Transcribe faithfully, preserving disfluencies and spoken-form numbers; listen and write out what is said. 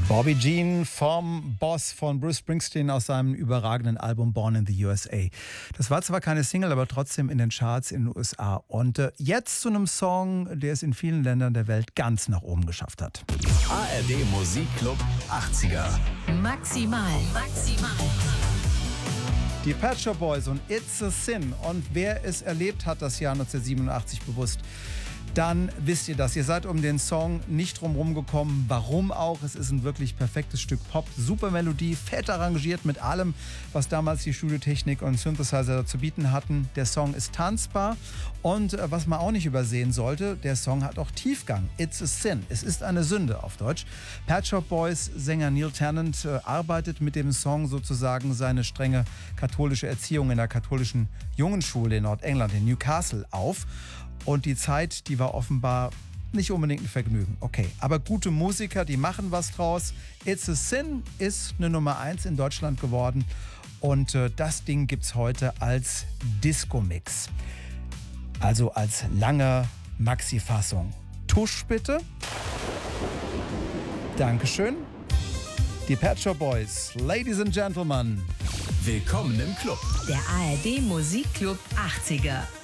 Bobby Jean vom Boss von Bruce Springsteen aus seinem überragenden Album Born in the U S A. Das war zwar keine Single, aber trotzdem in den Charts in den U S A. Und äh, jetzt zu einem Song, der es in vielen Ländern der Welt ganz nach oben geschafft hat. A R D Musikclub achtziger. Maximal, maximal. Die Pet Shop Boys und It's a Sin. Und wer es erlebt hat, das Jahr neunzehnhundertsiebenundachtzig bewusst, dann wisst ihr das. Ihr seid um den Song nicht drum gekommen. Warum auch? Es ist ein wirklich perfektes Stück Pop. Super Melodie, fett arrangiert mit allem, was damals die Studiotechnik und Synthesizer zu bieten hatten. Der Song ist tanzbar. Und äh, was man auch nicht übersehen sollte, der Song hat auch Tiefgang. It's a Sin. Es ist eine Sünde auf Deutsch. Pet Shop Boys Sänger Neil Tennant äh, arbeitet mit dem Song sozusagen seine strenge katholische Erziehung in der katholischen Jungenschule in Nordengland, in Newcastle, auf. Und die Zeit, die war offenbar nicht unbedingt ein Vergnügen. Okay, aber gute Musiker, die machen was draus. It's a Sin ist eine Nummer eins in Deutschland geworden. Und äh, das Ding gibt's heute als Disco-Mix. Also als lange Maxi-Fassung. Tusch bitte. Dankeschön. Die Pet Shop Boys, Ladies and Gentlemen. Willkommen im Club. Der A R D Musikclub achtziger.